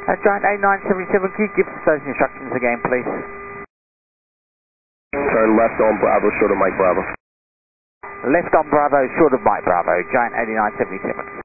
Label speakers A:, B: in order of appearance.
A: Giant 8977, can you give us those instructions again, please?
B: Turn left on Bravo, short of Mike Bravo.
A: Left on Bravo, short of Mike Bravo, Giant 8977.